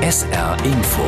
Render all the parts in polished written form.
SR Info.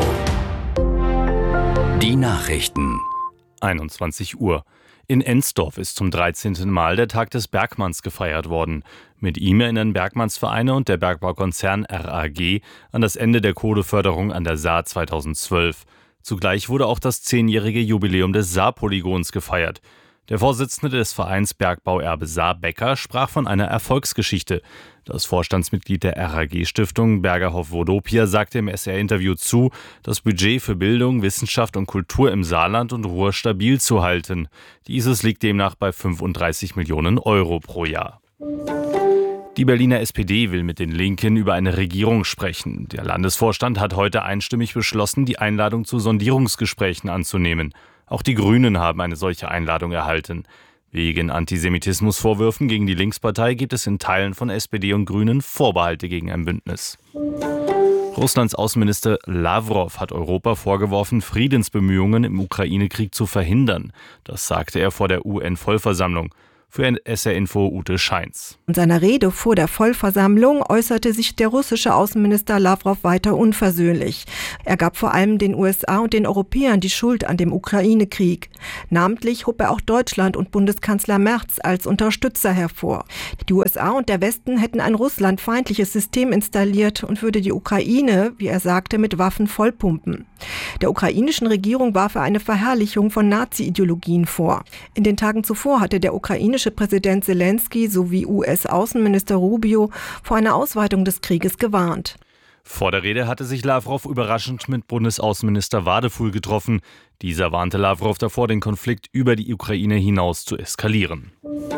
Die Nachrichten. 21 Uhr. In Ensdorf ist zum 13. Mal der Tag des Bergmanns gefeiert worden. Mit ihm erinnern Bergmannsvereine und der Bergbaukonzern RAG an das Ende der Kohleförderung an der Saar 2012. Zugleich wurde auch das 10-jährige Jubiläum des Saarpolygons gefeiert. Der Vorsitzende des Vereins Bergbauerbe Saar, Becker, sprach von einer Erfolgsgeschichte. Das Vorstandsmitglied der RAG-Stiftung, Bergerhoff-Vodopia, sagte im SR-Interview zu, das Budget für Bildung, Wissenschaft und Kultur im Saarland und Ruhr stabil zu halten. Dieses liegt demnach bei 35 Millionen Euro pro Jahr. Die Berliner SPD will mit den Linken über eine Regierung sprechen. Der Landesvorstand hat heute einstimmig beschlossen, die Einladung zu Sondierungsgesprächen anzunehmen. Auch die Grünen haben eine solche Einladung erhalten. Wegen Antisemitismusvorwürfen gegen die Linkspartei gibt es in Teilen von SPD und Grünen Vorbehalte gegen ein Bündnis. Russlands Außenminister Lavrov hat Europa vorgeworfen, Friedensbemühungen im Ukraine-Krieg zu verhindern. Das sagte er vor der UN-Vollversammlung. Für SR Info Ute Scheins. In seiner Rede vor der Vollversammlung äußerte sich der russische Außenminister Lavrov weiter unversöhnlich. Er gab vor allem den USA und den Europäern die Schuld an dem Ukraine-Krieg. Namentlich hob er auch Deutschland und Bundeskanzler Merz als Unterstützer hervor. Die USA und der Westen hätten ein russlandfeindliches System installiert und würde die Ukraine, wie er sagte, mit Waffen vollpumpen. Der ukrainischen Regierung warf er eine Verherrlichung von Nazi-Ideologien vor. In den Tagen zuvor hatte der ukrainische Präsident Zelensky sowie US-Außenminister Rubio vor einer Ausweitung des Krieges gewarnt. Vor der Rede hatte sich Lavrov überraschend mit Bundesaußenminister Wadefuhl getroffen. Dieser warnte Lavrov davor, den Konflikt über die Ukraine hinaus zu eskalieren.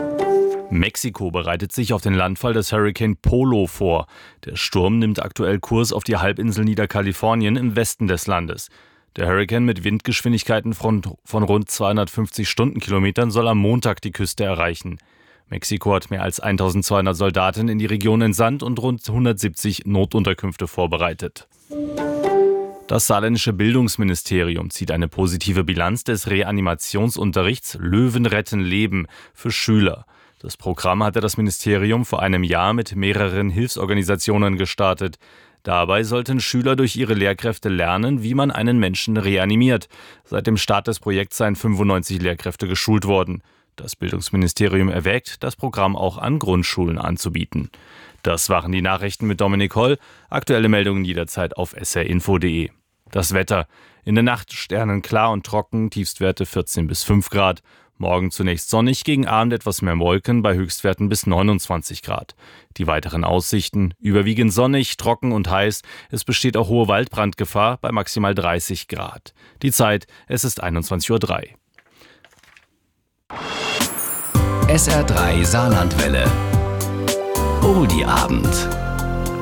Mexiko bereitet sich auf den Landfall des Hurrikan Polo vor. Der Sturm nimmt aktuell Kurs auf die Halbinsel Niederkalifornien im Westen des Landes. Der Hurrikan mit Windgeschwindigkeiten von rund 250 Stundenkilometern soll am Montag die Küste erreichen. Mexiko hat mehr als 1200 Soldaten in die Region entsandt und rund 170 Notunterkünfte vorbereitet. Das saarländische Bildungsministerium zieht eine positive Bilanz des Reanimationsunterrichts Löwen retten Leben für Schüler. Das Programm hatte das Ministerium vor einem Jahr mit mehreren Hilfsorganisationen gestartet. Dabei sollten Schüler durch ihre Lehrkräfte lernen, wie man einen Menschen reanimiert. Seit dem Start des Projekts seien 95 Lehrkräfte geschult worden. Das Bildungsministerium erwägt, das Programm auch an Grundschulen anzubieten. Das waren die Nachrichten mit Dominik Holl. Aktuelle Meldungen jederzeit auf srinfo.de. Das Wetter. In der Nacht sternenklar und trocken, Tiefstwerte 14 bis 5 Grad. Morgen zunächst sonnig, gegen Abend etwas mehr Wolken bei Höchstwerten bis 29 Grad. Die weiteren Aussichten: überwiegend sonnig, trocken und heiß. Es besteht auch hohe Waldbrandgefahr bei maximal 30 Grad. Die Zeit: es ist 21:03 Uhr. SR3 Saarlandwelle. Oldie Abend.